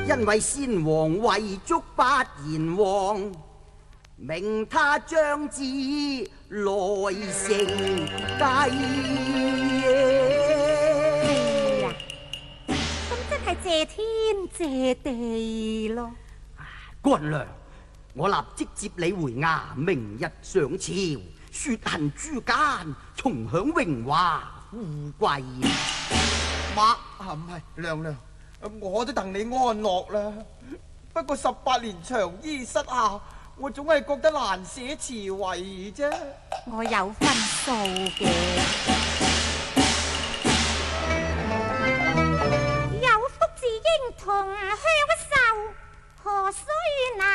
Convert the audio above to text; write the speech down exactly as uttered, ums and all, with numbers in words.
因為先王遺囑不言王，命他將至來承繼。 咁真係謝天謝地咯。 乾娘，我立即接你回衙，明日上朝，雪恨諸間，重享榮華富貴。 媽啊，唔係娘娘，我都戥你安樂啦。不過十八年長衣失下，我總係覺得難捨慈為啫。 我有分數嘅，有福自應同鄉受，何須難？